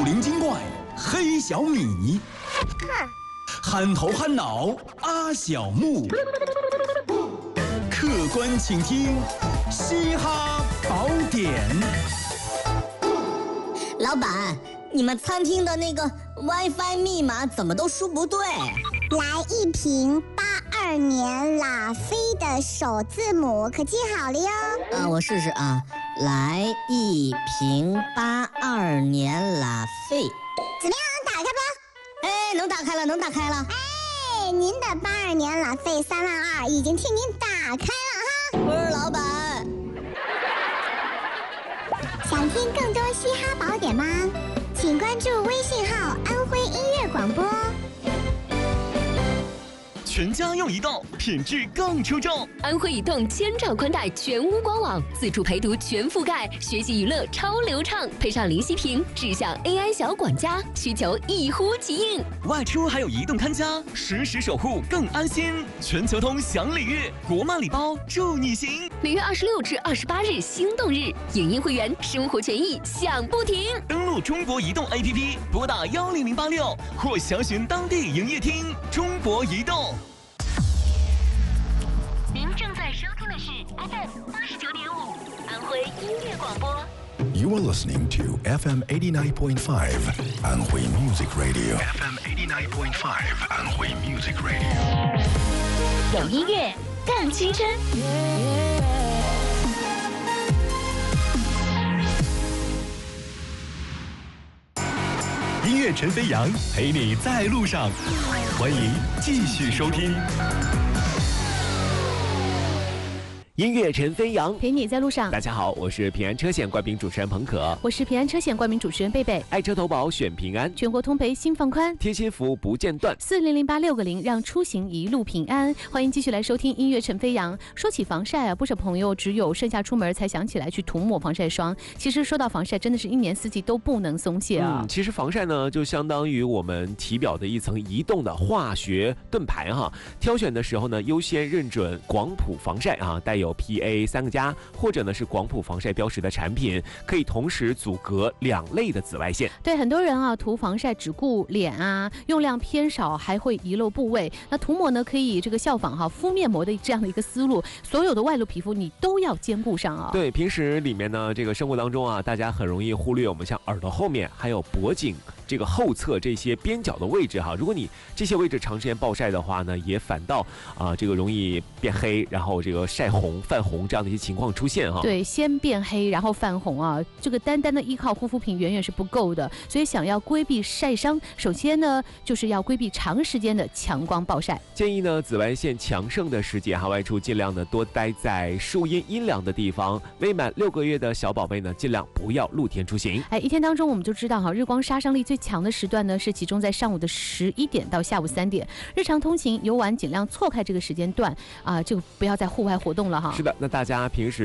灵精怪黑小米，憨头憨脑阿小木，客官请听嘻哈宝典。 老板，你们餐厅的那个 WiFi 密码怎么都输不对？ 来一瓶82年拉菲的首字母，可记好了哟。 我试试啊，来一瓶82年拉菲。 怎么样，打开吧？ 哎，能打开了，能打开了。 哎，您的82年拉菲3万2已经替您打开了哈。 不是老板， 想听更多嘻哈宝典吗？请关注微信号安徽音乐广播。 全家用移动，品质更出众。 安徽移动千兆宽带全屋官网，自主陪读全覆盖，学习娱乐超流畅，配上灵犀屏，智享 AI 小管家，需求一呼即应。 外出还有移动看家，实时守护更安心。全球通享礼遇，国漫礼包祝你行。 每月26至28日心动日，影音会员生活权益享不停。 登录中国移动 APP， 拨打10086或详询当地营业厅。中国移动。 您正在收听的是 FM 89.5安徽音乐广播。 You are listening to FM 89.5 Anhui Music Radio. FM 89.5 Anhui Music Radio. 有音乐更青春。 音乐陈飞扬陪你在路上，欢迎继续收听。 音乐陈飞扬陪你在路上。 大家好，我是平安车险冠名主持人彭可， 我是平安车险冠名主持人贝贝。 爱车投保选平安， 全国通赔心放宽， 贴心服务不间断 ，400860让出行一路平安。欢迎继续来收听音乐陈飞扬。说起防晒啊，不少朋友只有盛夏出门才想起来去涂抹防晒霜。其实说到防晒，真的是一年四季都不能松懈啊。 其实防晒呢，就相当于我们体表的一层移动的化学盾牌哈。挑选的时候呢，优先认准广谱防晒啊，带有 PA3+或者呢是广谱防晒标识的产品，可以同时阻隔2类的紫外线。 对，很多人啊涂防晒只顾脸啊，用量偏少，还会遗漏部位。那涂抹呢，可以这个效仿敷面膜的这样的一个思路，所有的外露皮肤你都要兼顾上啊。 对，平时里面呢，这个生活当中啊，大家很容易忽略我们像耳朵后面还有脖颈这个后侧这些边角的位置哈。如果你这些位置长时间暴晒的话呢，也反倒这个容易变黑，然后这个晒红、泛红这样的一些情况出现哈。 对，先变黑然后泛红啊，这个单单的依靠护肤品远远是不够的。所以想要规避晒伤，首先呢就是要规避长时间的强光暴晒。 建议呢紫外线强盛的时节外出尽量的多待在树荫阴凉的地方。未满6个月的小宝贝呢，尽量不要露天出行。 一天当中我们就知道日光杀伤力最强的时段呢是集中在上午的11点到下午3点。日常通勤游玩尽量错开这个时间段就不要在户外活动了哈。 是的，那大家平时